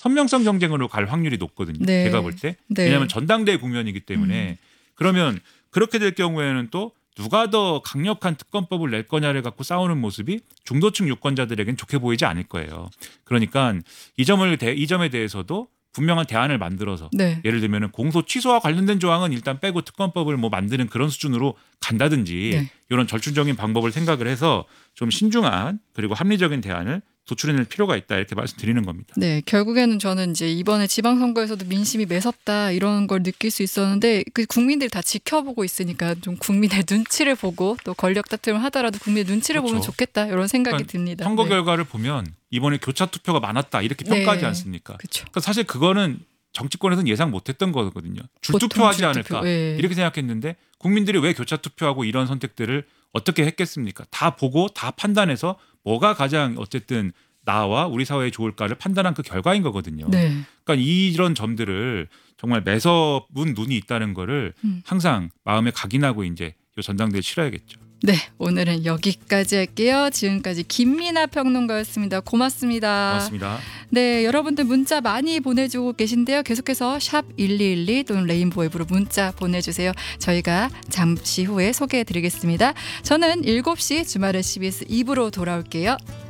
선명성 경쟁으로 갈 확률이 높거든요. 네. 제가 볼 때. 네. 왜냐하면 전당대회 국면이기 때문에 그러면 그렇게 될 경우에는 또 누가 더 강력한 특검법을 낼 거냐를 갖고 싸우는 모습이 중도층 유권자들에겐 좋게 보이지 않을 거예요. 그러니까 이 점에 대해서도 분명한 대안을 만들어서 네. 예를 들면 공소 취소와 관련된 조항은 일단 빼고 특검법을 뭐 만드는 그런 수준으로 간다든지 네. 이런 절충적인 방법을 생각을 해서 좀 신중한 그리고 합리적인 대안을 도출해낼 필요가 있다 이렇게 말씀드리는 겁니다. 네, 결국에는 저는 이제 이번에 지방선거에서도 민심이 매섭다 이런 걸 느낄 수 있었는데 그 국민들이 다 지켜보고 있으니까 좀 국민의 눈치를 보고 또 권력 다툼을 하더라도 국민의 눈치를 그렇죠. 보면 좋겠다 이런 생각이 그러니까 듭니다. 선거 네. 결과를 보면 이번에 교차 투표가 많았다 이렇게 평가하지 네. 않습니까? 그렇죠. 그러니까 사실 그거는 정치권에서는 예상 못했던 거거든요. 보통 줄투표하지 않을까 네. 이렇게 생각했는데 국민들이 왜 교차 투표하고 이런 선택들을 어떻게 했겠습니까? 다 보고 다 판단해서 뭐가 가장 어쨌든 나와 우리 사회에 좋을까를 판단한 그 결과인 거거든요. 네. 그러니까 이런 점들을 정말 매섭은 눈이 있다는 거를 항상 마음에 각인하고 이제 이 전당대회 치러야겠죠. 네, 오늘은 여기까지 할게요. 지금까지 김민아 평론가였습니다. 고맙습니다. 고맙습니다. 네, 여러분들 문자 많이 보내주고 계신데요. 계속해서 샵 1212 또는 레인보우 앱으로 문자 보내주세요. 저희가 잠시 후에 소개해드리겠습니다. 저는 7시 주말에 CBS 2부로 돌아올게요.